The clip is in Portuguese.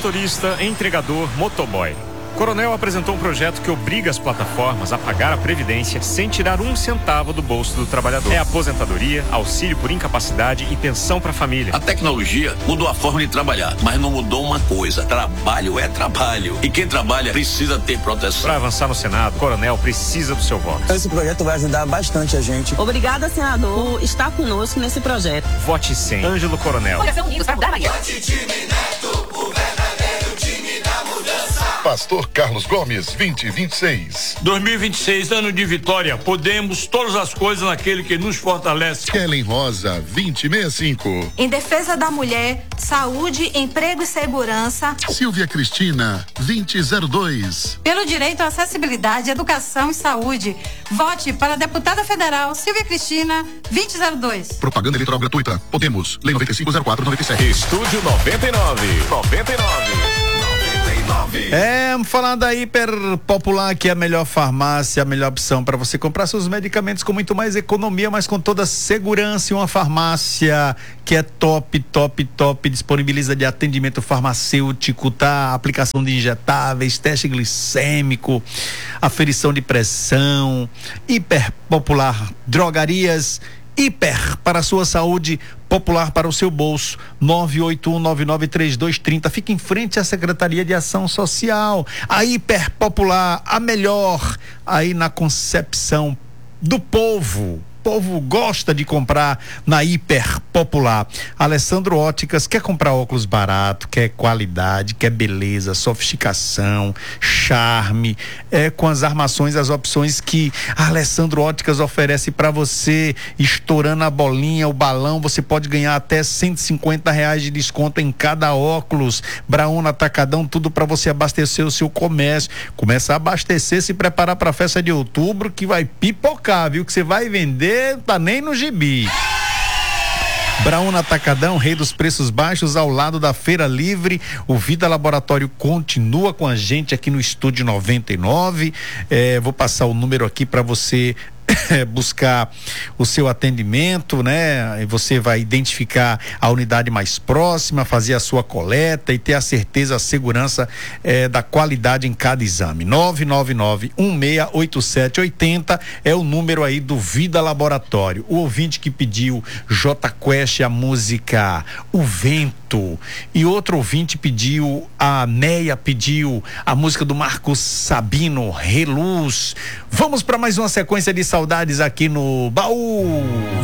motorista, entregador, motoboy. Coronel apresentou um projeto que obriga as plataformas a pagar a previdência sem tirar um centavo do bolso do trabalhador. É aposentadoria, auxílio por incapacidade e pensão para a família. A tecnologia mudou a forma de trabalhar, mas não mudou uma coisa: trabalho é trabalho. E quem trabalha precisa ter proteção. Para avançar no Senado, Coronel precisa do seu voto. Esse projeto vai ajudar bastante a gente. Obrigada, senador, por estar conosco nesse projeto. Vote 100. Ângelo Coronel. Unidos para mudar a Bahia. Vote time Neto, o verdadeiro time da mudança. Pastor Carlos Gomes, 2026. 2026, ano de vitória. Podemos todas as coisas naquele que nos fortalece. Kellen Rosa, 2065. Em defesa da mulher, saúde, emprego e segurança. Silvia Cristina, 2002. Pelo direito à acessibilidade, educação e saúde. Vote para a deputada federal Silvia Cristina, 2002. Propaganda eleitoral gratuita. Podemos. Lei 9504/97. Estúdio 99. Falando da Hiper Popular, que é a melhor farmácia, a melhor opção para você comprar seus medicamentos com muito mais economia, mas com toda segurança. E uma farmácia que é top, disponibiliza de atendimento farmacêutico, tá? Aplicação de injetáveis, teste glicêmico, aferição de pressão. Hiper Popular, drogarias Hiper, para a sua saúde, popular para o seu bolso. 981993230. Fica em frente à Secretaria de Ação Social. A Hiper Popular, a melhor aí na concepção do povo. O povo gosta de comprar na Hiper Popular. Alessandro Óticas, quer comprar óculos barato, quer qualidade, quer beleza, sofisticação, charme, com as armações, as opções que a Alessandro Óticas oferece para você, estourando a bolinha, o balão, você pode ganhar até R$150 de desconto em cada óculos. Brauna, Atacadão, tudo para você abastecer o seu comércio. Começa a abastecer, se preparar para a festa de outubro, que vai pipocar, viu? Que você vai vender, tá nem no gibi. Brauna Atacadão, rei dos preços baixos, ao lado da Feira Livre. O Vida Laboratório continua com a gente aqui no Estúdio 99. Vou passar o número aqui para você buscar o seu atendimento, né? E você vai identificar a unidade mais próxima, fazer a sua coleta e ter a certeza, a segurança da qualidade em cada exame. 999-168780 é o número aí do Vida Laboratório. O ouvinte que pediu J Quest, a música O Vento, e outro ouvinte pediu, a Neia pediu a música do Marcos Sabino, Reluz. Vamos para mais uma sequência de saudades aqui no Baú.